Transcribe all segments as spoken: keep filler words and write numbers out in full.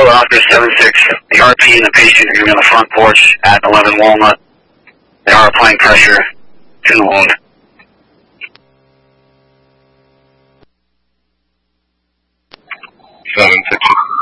Kilo Oscar seven six. The R P and the patient are going to be on the front porch at eleven Walnut. They are applying pressure to the wound. seven six.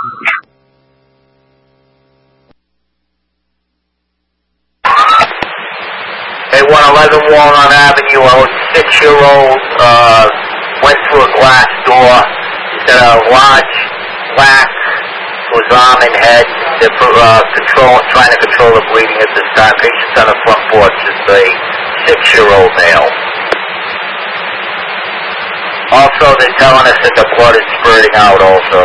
Hey, one eleven Walnut Avenue, a six-year-old uh, went through a glass door. He's got a large plaque to his arm and head. They're uh, control, trying to control the bleeding at this time. Patient's on the front porch. It's a six-year-old male. Also, they're telling us that the blood is spurting out also.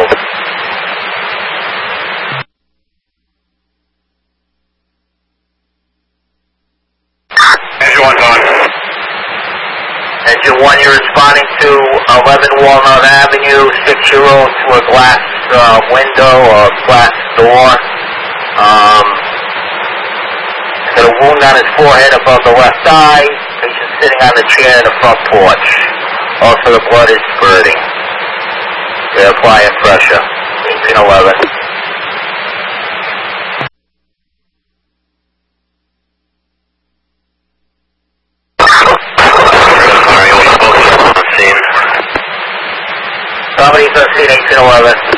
Engine one gone. Engine one, you're responding to eleven Walnut Avenue, six-year-old to a glass uh, window or glass door. Um, got a wound on his forehead above the left eye. Patient sitting on the chair in the front porch. Also, the blood is spurting. They're applying pressure. eighteen eleven. Somebody's on scene eighteen eleven.